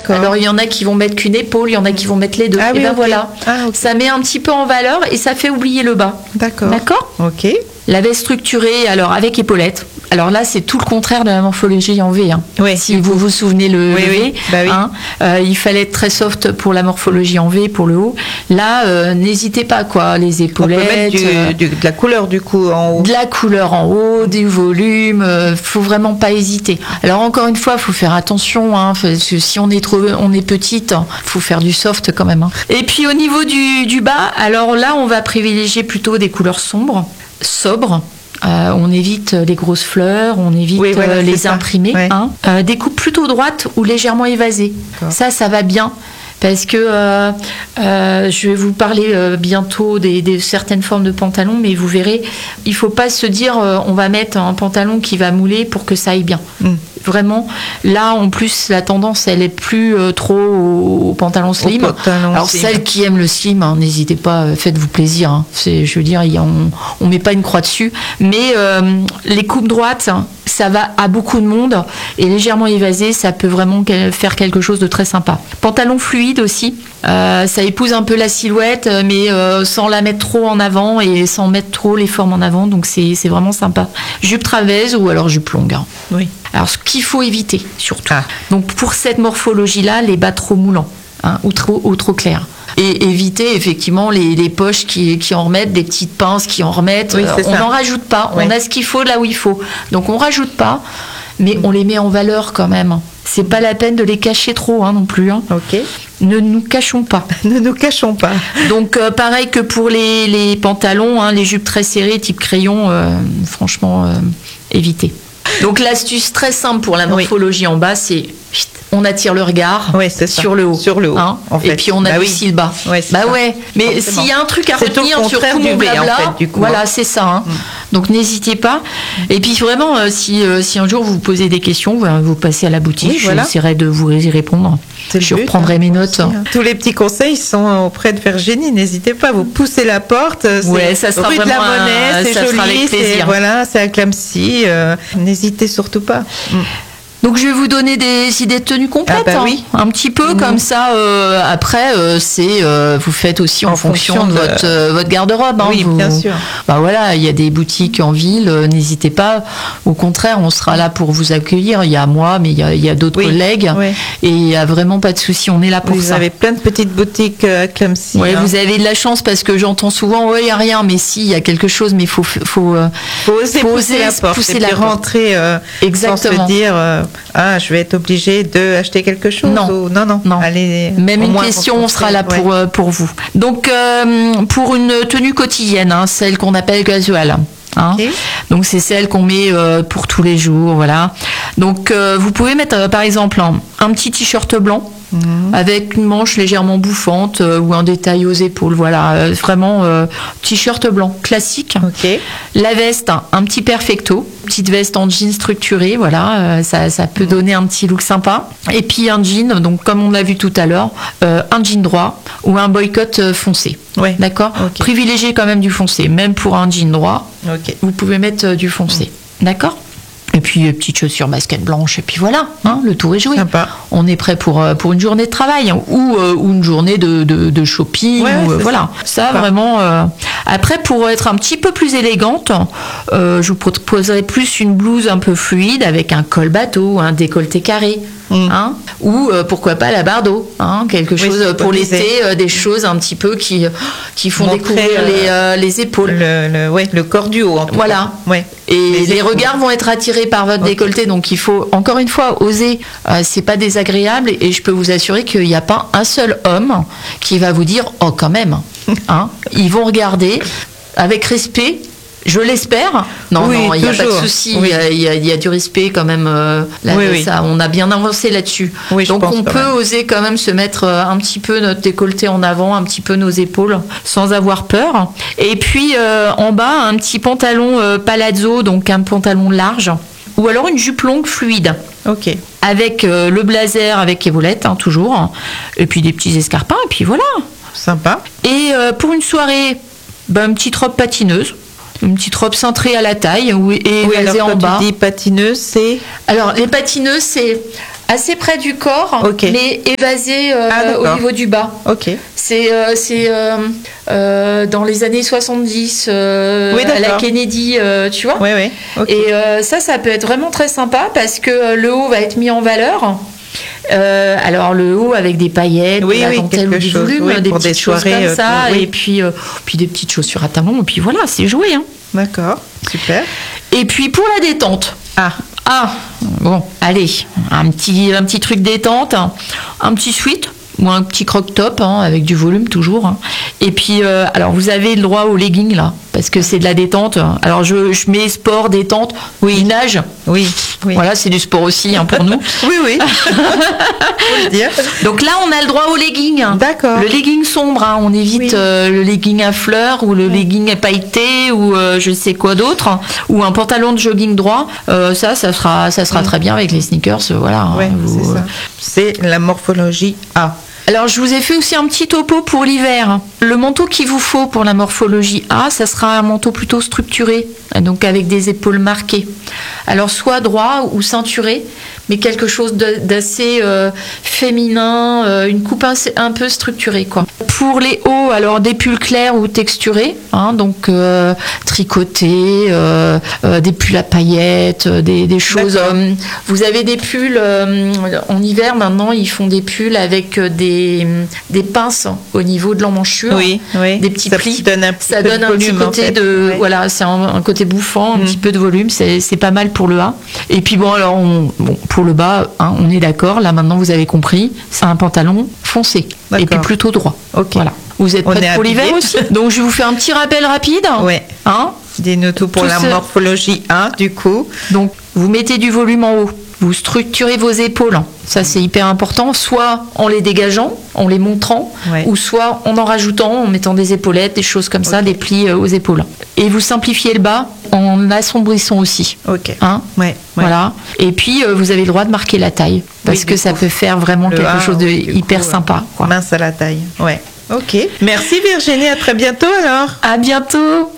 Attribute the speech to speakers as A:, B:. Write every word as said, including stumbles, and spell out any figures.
A: D'accord.
B: Alors il y en a qui vont mettre qu'une épaule, il y en a qui vont mettre les deux.
A: Ah,
B: et
A: oui,
B: ben
A: okay.
B: voilà,
A: ah, okay.
B: ça met un petit peu en valeur et ça fait oublier le bas.
A: D'accord.
B: D'accord.
A: Ok.
B: La veste structurée, alors avec épaulettes. Alors là, c'est tout le contraire de la morphologie en V. Hein.
A: Oui.
B: Si vous vous souvenez le,
A: oui,
B: le V,
A: oui. Bah, oui.
B: Hein, euh, il fallait être très soft pour la morphologie en V, pour le haut. Là, euh, n'hésitez pas, quoi. Les épaulettes.
A: On peut mettre du,
B: euh,
A: du, de la couleur du coup en haut.
B: De la couleur en haut, du volume. Euh, faut vraiment pas hésiter. Alors encore une fois, faut faire attention. Hein, parce que si on est trop, on est petite, faut faire du soft quand même. Hein. Et puis au niveau du, du bas, alors là, on va privilégier plutôt des couleurs sombres, sobres. Euh, on évite les grosses fleurs, on évite oui, voilà, euh, les imprimés. Ouais. Hein. Euh, des coupes plutôt droites ou légèrement évasées. D'accord. Ça, ça va bien. Parce que euh, euh, je vais vous parler euh, bientôt des, des certaines formes de pantalons, mais vous verrez, il faut pas se dire euh, on va mettre un pantalon qui va mouler pour que ça aille bien. Mm. Vraiment, là en plus la tendance elle est plus euh, trop au, au pantalon slim. Au pantalon Alors slim. Celles qui aiment le slim, hein, n'hésitez pas, faites-vous plaisir. Hein. C'est, je veux dire, y a, on, on met pas une croix dessus, mais euh, les coupes droites, ça va à beaucoup de monde et légèrement évasé, ça peut vraiment faire quelque chose de très sympa. Pantalon fluide aussi, euh, ça épouse un peu la silhouette, mais euh, sans la mettre trop en avant et sans mettre trop les formes en avant, donc c'est, c'est vraiment sympa. Jupe travers ou alors jupe longue. Hein.
A: Oui.
B: Alors ce qu'il faut éviter surtout,
A: ah.
B: donc pour cette morphologie-là, les bas trop moulants hein, ou trop ou trop clairs. Et éviter effectivement les, les poches qui, qui en remettent, des petites pinces qui en remettent.
A: Oui,
B: on n'en rajoute pas, oui. On a ce qu'il faut là où il faut. Donc on rajoute pas, mais on les met en valeur quand même. C'est pas la peine de les cacher trop hein, non plus. Hein.
A: Ok.
B: Ne nous cachons pas.
A: ne nous cachons pas.
B: Donc euh, pareil que pour les, les pantalons, hein, les jupes très serrées type crayon, euh, franchement, euh, évitez. Donc l'astuce très simple pour la morphologie oui. en bas, c'est on attire le regard
A: oui, c'est ça.
B: sur le haut,
A: sur le haut,
B: hein,
A: en fait.
B: Et puis on adoucit bah oui. le bas.
A: Ouais,
B: bah
A: ça.
B: ouais. Mais s'il y a un truc à
A: c'est
B: retenir sur tout mon blabla, en fait, du coup, voilà, hein. c'est ça. Hein. Mm. Donc n'hésitez pas. Et puis vraiment, euh, si euh, si un jour vous posez des questions, vous, vous passez à la boutique, oui, voilà. J'essaierai de vous y répondre. C'est je but, reprendrai hein, mes notes. Aussi, hein.
A: Tous les petits conseils sont auprès de Virginie. N'hésitez pas, vous poussez la porte. C'est
B: ouais, ça sera
A: rue de la Monnaie,
B: un,
A: c'est joli, c'est voilà, c'est à Clamecy. Euh, n'hésitez surtout pas. Mm.
B: Donc je vais vous donner des idées de tenues complètes, ah bah oui. hein, un petit peu mmh. comme ça. Euh, après, euh, c'est euh, vous faites aussi en, en fonction, fonction de, de votre euh, votre garde-robe. Hein,
A: oui,
B: vous,
A: bien sûr.
B: Bah voilà, il y a des boutiques en ville. Euh, n'hésitez pas. Au contraire, on sera là pour vous accueillir. Il y a moi, mais il y a, il y a d'autres oui. collègues. Oui. Et il y a vraiment pas de souci. On est là pour
A: vous
B: ça.
A: Vous avez plein de petites boutiques à Clamecy.
B: Oui,
A: hein.
B: Vous avez de la chance parce que j'entends souvent, ouais, il y a rien, mais si, il y a quelque chose, mais il faut faut euh,
A: faut oser faut pousser la porte,
B: pousser
A: et
B: la
A: puis
B: porte.
A: rentrer euh,
B: Exactement.
A: sans se dire euh, ah je vais être obligée d'acheter quelque chose.
B: Non,
A: ou... non, non,
B: non.
A: Allez,
B: même une question, on sera là pour ouais. euh, pour vous. Donc euh, pour une tenue quotidienne, hein, celle qu'on appelle casual. Hein. Okay. Donc c'est celle qu'on met euh, pour tous les jours, voilà. Donc euh, vous pouvez mettre euh, par exemple un, un petit t-shirt blanc. Mmh. Avec une manche légèrement bouffante euh, ou un détail aux épaules, voilà, euh, vraiment euh, t-shirt blanc classique.
A: Okay.
B: La veste, un, un petit perfecto, petite veste en jean structuré, voilà, euh, ça, ça peut mmh. donner un petit look sympa. Et puis un jean, donc comme on l'a vu tout à l'heure, euh, un jean droit ou un boycott euh, foncé.
A: Ouais.
B: D'accord.
A: Okay.
B: Privilégiez quand même du foncé, même pour un jean droit.
A: Okay.
B: Vous pouvez mettre euh, du foncé, mmh. d'accord. Et puis, petites chaussures basket blanche, et puis voilà, hein, le tour est joué.
A: Sympa. On
B: est prêt pour, pour une journée de travail, hein, ou, euh, ou une journée de, de, de shopping.
A: Ouais,
B: ou, euh, voilà, ça, ça vraiment. Euh... Après, pour être un petit peu plus élégante, euh, je vous proposerai plus une blouse un peu fluide avec un col bateau, un décolleté carré. Mmh. Hein, ou euh, pourquoi pas la bardeau, hein, quelque oui, chose pour l'été, euh, des choses un petit peu qui, qui font Montrer, découvrir euh, les, euh, les épaules.
A: Le, le, ouais, le corps du haut, en tout
B: voilà.
A: cas. Ouais.
B: Et les, les regards vont être attirés par votre okay. décolleté, donc il faut encore une fois oser. Euh, c'est pas désagréable et je peux vous assurer qu'il n'y a pas un seul homme qui va vous dire oh quand même. Hein, ils vont regarder avec respect. Je l'espère. Non,
A: oui,
B: non, il n'y a pas de souci.
A: Oui.
B: Il y, y, y a du respect quand même. Euh, là,
A: oui, oui.
B: Ça, on a bien avancé là-dessus.
A: Oui,
B: donc on peut
A: même.
B: oser quand même se mettre un petit peu notre décolleté en avant, un petit peu nos épaules, sans avoir peur. Et puis euh, en bas, un petit pantalon euh, palazzo, donc un pantalon large, ou alors une jupe longue fluide.
A: Ok.
B: Avec euh, le blazer, avec épaulette, hein, toujours. Et puis des petits escarpins, et puis voilà.
A: Sympa.
B: Et euh, pour une soirée, ben, une petite robe patineuse. Une petite robe cintrée à la taille et
A: oui,
B: évasée en bas.
A: Tu dis patineuse, c'est
B: alors les patineuses, c'est assez près du corps,
A: Ok.
B: mais évasé euh,
A: Ah,
B: au
A: d'accord.
B: niveau du bas.
A: Ok.
B: C'est euh, c'est euh, euh, dans les années soixante-dix, euh,
A: Oui,
B: à la
A: d'accord.
B: Kennedy, euh, tu vois.
A: Oui, oui. Ok.
B: Et euh, ça, ça peut être vraiment très sympa parce que euh, le haut va être mis en valeur. Euh, alors le haut avec des paillettes,
A: Oui,
B: de la
A: oui,
B: dentelle ou
A: quelque
B: du
A: chose,
B: volume,
A: oui,
B: des
A: pour
B: petites
A: des
B: choses
A: soirées,
B: comme
A: euh,
B: ça,
A: oui.
B: et puis, euh, puis des petites chaussures à talons, et puis voilà, c'est joué. Hein.
A: D'accord. Super.
B: Et puis pour la détente,
A: Ah.
B: ah, bon, allez, un petit, un petit truc détente, un, un petit sweat ou un petit croc-top hein, avec du volume toujours. Hein. Et puis, euh, alors vous avez le droit aux leggings là, parce que c'est de la détente. Alors je, je mets sport, détente, oui, nage.
A: Oui. Oui.
B: Voilà, c'est du sport aussi hein, pour nous.
A: Oui, oui. Faut le dire.
B: Donc là, on a le droit au legging.
A: D'accord.
B: Le legging sombre, hein, on évite
A: Oui.
B: euh, le legging à fleurs ou le legging à pailleté ou euh, je sais quoi d'autre, ou un pantalon de jogging droit. Euh, ça, ça sera, ça sera
A: Oui.
B: très bien avec les sneakers. euh, Voilà. hein,
A: Oui,
B: vous-
A: c'est ça. C'est la morphologie A.
B: Alors, je vous ai fait aussi un petit topo pour l'hiver. Le manteau qu'il vous faut pour la morphologie A, ça sera un manteau plutôt structuré, donc avec des épaules marquées. Alors, soit droit ou ceinturé, mais quelque chose de- d'assez euh, féminin, euh, une coupe un, un peu structurée, quoi. Pour les hauts, alors des pulls clairs ou texturés, hein, donc euh, tricotés, euh, euh, des pulls à paillettes, euh, des, des choses.
A: D'accord.
B: euh, vous avez des pulls euh, en hiver maintenant, ils font des pulls avec euh, des, des pinces au niveau de l'emmanchure.
A: Oui, oui.
B: Des petits
A: ça
B: plis.
A: Donne un petit
B: Ça
A: peu
B: donne
A: de
B: un petit
A: volume, en
B: côté
A: fait.
B: de
A: Ouais.
B: voilà, c'est un, un côté bouffant, un
A: Mm.
B: petit peu de volume, c'est c'est pas mal pour le A. Et puis bon alors on, bon pour le bas, hein, on est d'accord. Là maintenant vous avez compris, c'est un pantalon foncé et puis
A: D'accord.
B: plutôt droit.
A: Ok.
B: Voilà. Vous êtes
A: On
B: prêts
A: est
B: pour l'hiver
A: habillés.
B: aussi. Donc je vais vous faire un petit rappel rapide.
A: Ouais.
B: Hein.
A: Dis-nous tout pour
B: Tout
A: la
B: ce-
A: morphologie A, du coup.
B: Donc, vous mettez du volume en haut. Vous structurez vos épaules. Ça, c'est hyper important. Soit en les dégageant, en les montrant,
A: Ouais.
B: ou soit en en rajoutant, en mettant des épaulettes, des choses comme ça,
A: Ok.
B: des plis euh, aux épaules. Et vous simplifiez le bas en assombrissant aussi.
A: Ok.
B: Hein.
A: Ouais, ouais.
B: Voilà. Et puis, euh, vous avez le droit de marquer la taille. Parce
A: Oui,
B: que
A: du
B: ça
A: coup.
B: peut faire vraiment
A: Le
B: quelque
A: A,
B: chose de
A: oui, du
B: hyper
A: coup, euh,
B: sympa. Quoi.
A: Mince à la taille. Ouais. Ok. Merci Virginie, à très bientôt alors.
B: À bientôt!